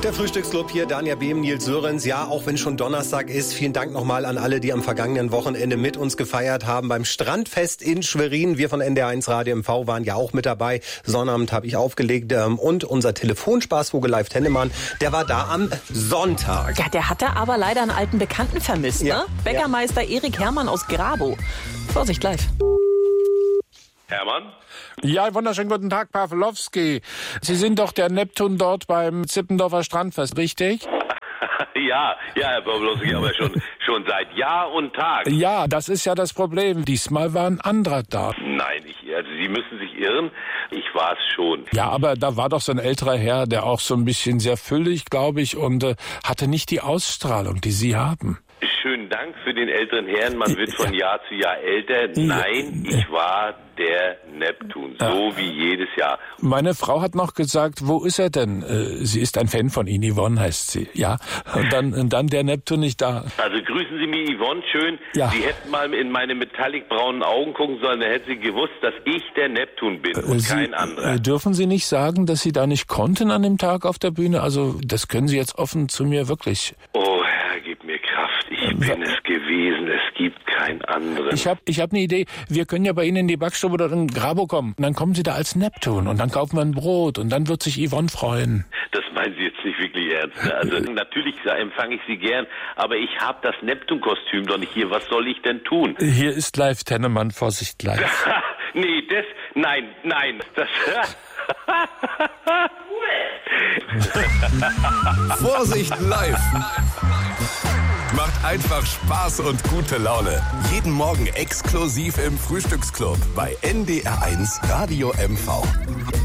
Der Frühstücksclub hier, Danja Behm, Nils Sörens. Ja, auch wenn schon Donnerstag ist, vielen Dank nochmal an alle, die am vergangenen Wochenende mit uns gefeiert haben beim Strandfest in Schwerin. Wir von NDR1 Radio MV waren ja auch mit dabei. Sonnabend habe ich aufgelegt und unser Telefonspaßvogel Leif Tennemann, der war da am Sonntag. Ja, der hatte aber leider einen alten Bekannten vermisst, Ja. ne? Bäckermeister Erik Herrmann aus Grabow. Vorsicht, Leif. Hermann? Ja, wunderschönen guten Tag, Pawlowski. Sie sind doch der Neptun dort beim Zippendorfer Strandfest, richtig? Ja, Herr Pawlowski, aber schon seit Jahr und Tag. Ja, das ist ja das Problem. Diesmal war ein anderer da. Nein, also Sie müssen sich irren. Ich war es schon. Ja, aber da war doch so ein älterer Herr, der auch so ein bisschen sehr füllig, glaube ich, und hatte nicht die Ausstrahlung, die Sie haben. Schönen Dank für den älteren Herrn. Man wird von Jahr zu Jahr älter. Nein, ich war der Neptun, so wie jedes Jahr. Meine Frau hat noch gesagt, wo ist er denn? Sie ist ein Fan von Ihnen, Yvonne heißt sie, ja. Und dann der Neptun nicht da. Also grüßen Sie mir Yvonne schön. Ja. Sie hätten mal in meine metallic-braunen Augen gucken sollen, dann hätten Sie gewusst, dass ich der Neptun bin und kein anderer. Dürfen Sie nicht sagen, dass Sie da nicht konnten an dem Tag auf der Bühne? Also das können Sie jetzt offen zu mir wirklich. Oh Herr, gib mir Kraft. Ich bin es gewesen. Es gibt keinen anderen. Ich hab eine Idee. Wir können ja bei Ihnen in die Backstube oder in Grabow kommen. Und dann kommen Sie da als Neptun und dann kaufen wir ein Brot und dann wird sich Yvonne freuen. Das meinen Sie jetzt nicht wirklich ernst. Ne? Also natürlich empfange ich Sie gern, aber ich habe das Neptun-Kostüm doch nicht hier. Was soll ich denn tun? Hier ist Leif Tennemann, Vorsicht, Leif. Nee, nein, das... Vorsicht live! Macht einfach Spaß und gute Laune. Jeden Morgen exklusiv im Frühstücksclub bei NDR1 Radio MV.